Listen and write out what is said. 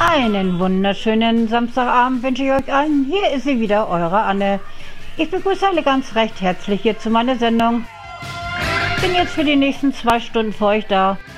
Einen wunderschönen Samstagabend wünsche ich euch allen. Hier ist sie wieder, eure Anne. Ich begrüße alle ganz recht herzlich hier zu meiner Sendung. Bin jetzt für die nächsten 2 Stunden für euch da.